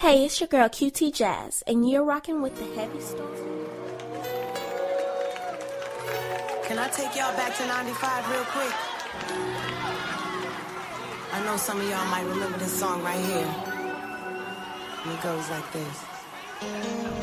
Hey, it's your girl QT Jazz, and you're rocking with the Heavy Stars. Can I take y'all back to 95 real quick? I know some of y'all might remember this song right here. And it goes like this.